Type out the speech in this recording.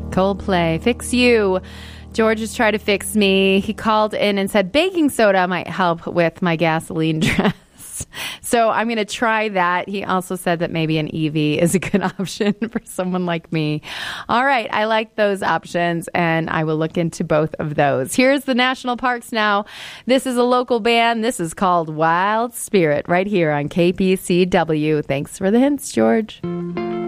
Coldplay, Fix You. George has tried to fix me. He called in and said baking soda might help with my gasoline dress. So I'm going to try that. He also said that maybe an EV is a good option for someone like me. All right. I like those options, and I will look into both of those. Here's the national parks now. This is a local band. This is called Wild Spirit right here on KPCW. Thanks for the hints, George.